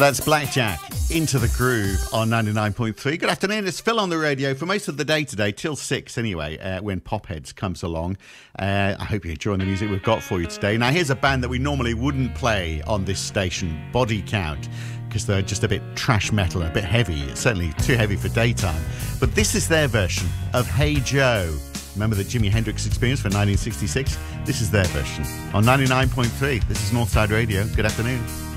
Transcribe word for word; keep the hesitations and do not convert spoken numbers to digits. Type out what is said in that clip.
That's Blackjack, Into the Groove on ninety-nine point three. Good afternoon, it's Phil on the radio for most of the day today, till six anyway, uh, when Popheads comes along. Uh, I hope you're enjoying the music we've got for you today. Now here's a band that we normally wouldn't play on this station, Body Count, because they're just a bit trash metal, a bit heavy, it's certainly too heavy for daytime. But this is their version of Hey Joe. Remember the Jimi Hendrix Experience for nineteen sixty-six? This is their version on ninety-nine point three. This is Northside Radio. Good afternoon.